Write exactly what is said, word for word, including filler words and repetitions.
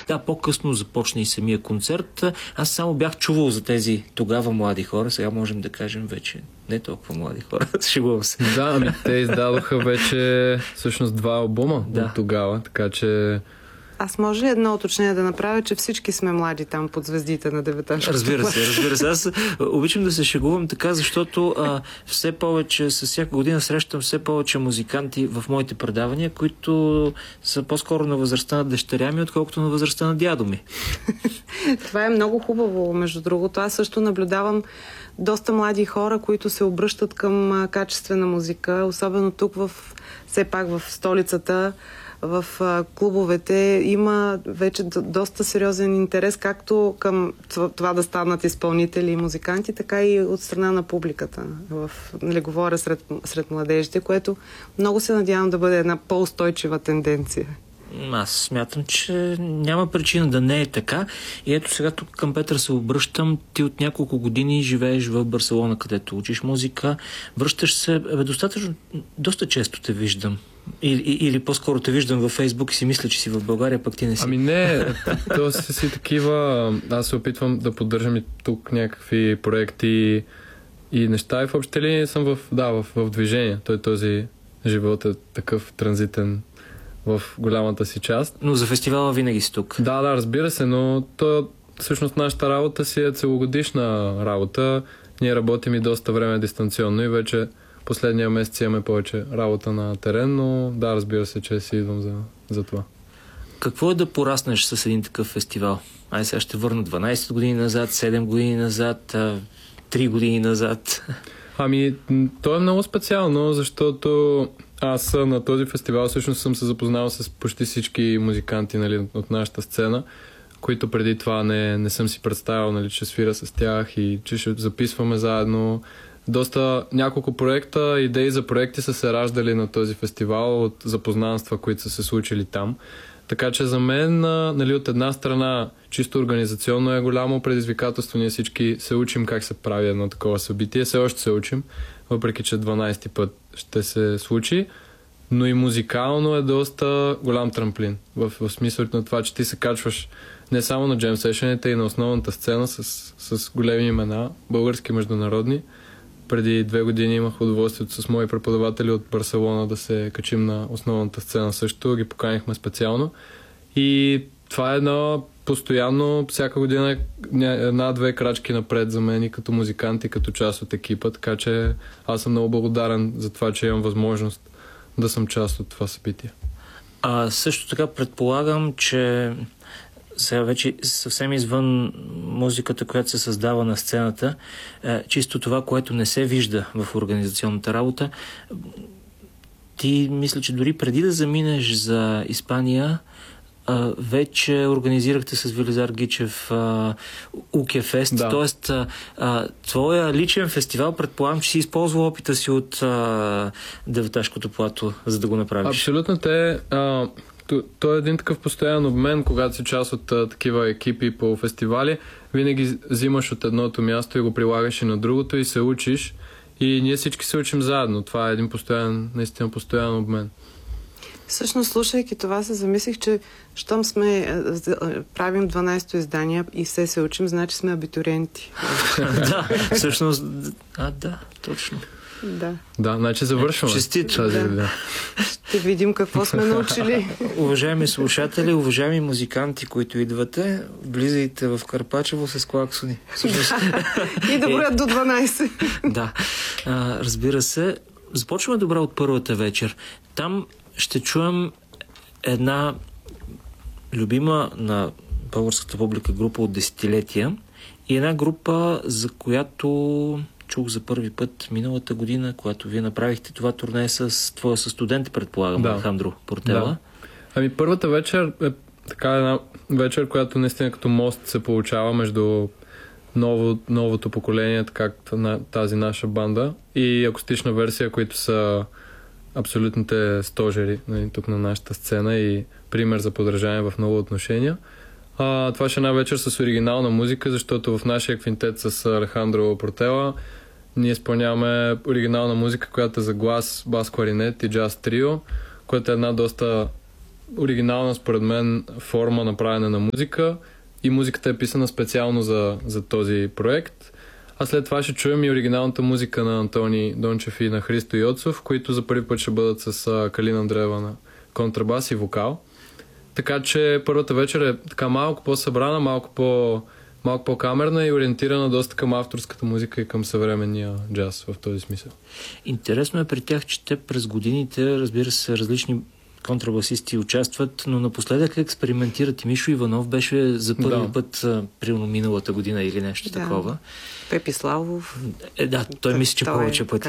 Да, по-късно започна и самия концерт. Аз само бях чувал за тези тогава млади хора, сега можем да кажем вече не толкова млади хора, шегувам се. Да, ами те издадоха вече всъщност два албума да. От тогава, така че... Аз може ли едно уточнение да направя, че всички сме млади там под звездите на деветашкото? Разбира се, разбира се. Аз обичам да се шегувам така, защото а, все повече, с всяка година срещам все повече музиканти в моите предавания, които са по-скоро на възрастта на дъщеря ми, отколкото на възрастта на дядо ми. Това е много хубаво, между другото. Аз също наблюдавам доста млади хора, които се обръщат към а, качествена музика, особено тук в, все пак в столицата, в а, клубовете има вече до, доста сериозен интерес, както към това да станат изпълнители и музиканти, така и от страна на публиката. В, нали, говоря сред, сред младежите, което много се надявам да бъде една по-устойчива тенденция. Аз смятам, че няма причина да не е така. И ето сега тук към Петър се обръщам. Ти от няколко години живееш в Барселона, където учиш музика. Връщаш се, бе, достатъчно, доста често те виждам. Или, или по-скоро те виждам във Фейсбук и си мисля, че си в България, пък ти не си. Ами не, то си, си такива... Аз се опитвам да поддържам и тук някакви проекти и неща. И в общи линии съм в, да, в, в движение. Той този живот е такъв транзитен в голямата си част. Но за фестивала винаги си тук. Да, да, разбира се, но то, всъщност нашата работа си е целогодишна работа. Ние работим и доста време дистанционно и вече последния месец имаме повече работа на терен, но да, разбира се, че си идвам за, за това. Какво е да пораснеш с един такъв фестивал? Ай, сега ще върна дванайсет години назад, седем години назад, три години назад. Ами, то е много специално, защото аз на този фестивал всъщност съм се запознал с почти всички музиканти, нали, от нашата сцена, които преди това не, не съм си представил, нали, че свира с тях и че ще записваме заедно. Доста няколко проекта, идеи за проекти са се раждали на този фестивал от запознанства, които са се случили там. Така че за мен, нали, от една страна, чисто организационно е голямо предизвикателство. Ние всички се учим как се прави едно такова събитие. Все още се учим, въпреки че дванайсети път ще се случи. Но и музикално е доста голям трамплин. В, в смисъл на това, че ти се качваш не само на джем сешените, и на основната сцена с, с големи имена, български, международни. Преди две години имах удоволствието с мои преподаватели от Барселона да се качим на основната сцена също. Ги поканихме специално. И това е едно постоянно, всяка година е една-две крачки напред за мен и като музикант и като част от екипа. Така че аз съм много благодарен за това, че имам възможност да съм част от това събитие. А също така предполагам, че сега вече съвсем извън музиката, която се създава на сцената, е, чисто това, което не се вижда в организационната работа, ти мисля, че дори преди да заминеш за Испания, а, вече организирахте с Велизар Гичев Укефест, да. Тоест а, твоя личен фестивал, предполагам, че си използвал опита си от а, Деветашкото плато, за да го направиш. Абсолютно. Те... А... То е един такъв постоянен обмен, когато си част от а, такива екипи по фестивали. Винаги взимаш от едното място и го прилагаш и на другото и се учиш. И ние всички се учим заедно. Това е един постоянен, наистина постоянен обмен. Всъщност, слушайки това, се замислих, че щом сме, правим дванайсето издание и все се учим, значи сме абитуриенти. Да, всъщност, а, да, точно. Да. Да, значи завършваме. Честито. Да. Да. Ще видим какво сме научили. Уважаеми слушатели, уважаеми музиканти, които идвате, влизайте в Карпачево с клаксони. И да броят до дванайсет. Да, а, разбира се. Започваме добре от първата вечер. Там ще чуем една любима на българската публика група от десетилетия и една група, за която чух за първи път миналата година, когато вие направихте това турне с твоя със студент, предполагам, да. Алехандро Портела. Да. Ами първата вечер е така една вечер, която наистина като мост се получава между ново, новото поколение, така на тази наша банда и акустична версия, които са абсолютните стожери, нали, тук на нашата сцена и пример за подражание в много отношения. А, това ще е една вечер с оригинална музика, защото в нашия квинтет с Алехандро Портела ние изпълняваме оригинална музика, която е за глас, бас, кларинет и джаз трио, което е една доста оригинална, според мен, форма на правене на музика и музиката е писана специално за, за този проект. А след това ще чуем и оригиналната музика на Антони Дончев и на Христо Йоцов, които за първи път ще бъдат с Калина Андреева на контрабас и вокал. Така че първата вечер е така малко по-събрана, малко, по, малко по-камерна и ориентирана доста към авторската музика и към съвременния джаз в този смисъл. Интересно е при тях, че те през годините, разбира се, различни контрабасисти участват, но напоследък експериментират. И Мишо Иванов беше за първи да. път, примерно миналата година или нещо да. такова. Пепи Славов. Е, да, той мисля, че повече пъти.